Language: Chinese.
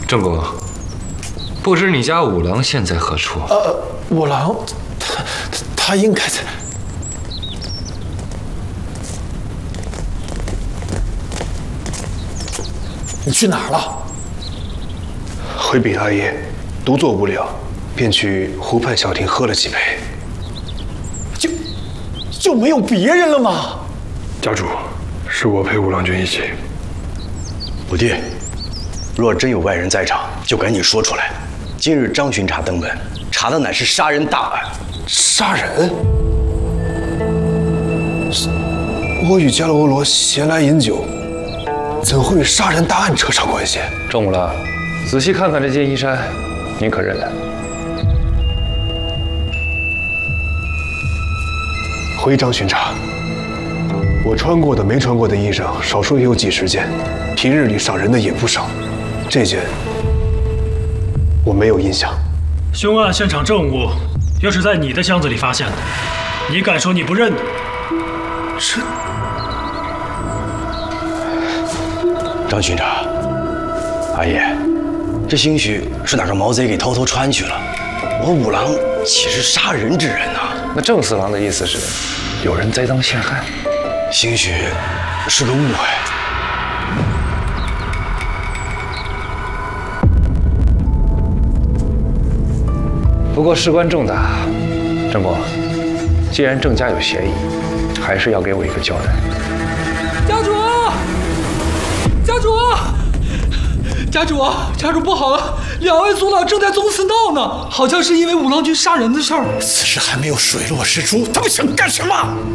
郑公，不知你家五郎现在何处？ 五郎，他应该在。你去哪儿了？ 回禀阿爷，独坐无聊，便去湖畔小亭喝了几杯。 就没有别人了吗？ 家主，是我陪五郎君一起。 五弟，若真有外人在场，就赶紧说出来。今日张巡查登门，查的乃是杀人大案。 杀人？我与迦罗罗闲来饮酒，怎会与杀人大案扯上关系？ 郑五郎，仔细看看这件衣衫，您可认得？ 回张巡查，我穿过的、没穿过的衣裳，少说也有几十件，平日里赏人的也不少。这件我没有印象。 凶案现场证物，又是在你的箱子里发现的，你敢说你不认得？ 张巡查，阿爷，这兴许是哪个毛贼给偷偷穿去了。我五郎岂是杀人之人呐？ 那郑四郎的意思是，有人栽赃陷害， 兴许是个误会。 不过事关重大，郑公，既然郑家有嫌疑，还是要给我一个交代。 家主，家主，家主，家主不好了！两位族老正在宗祠闹呢，好像是因为五郎君杀人的事儿。 此事还没有水落石出，他们想干什么？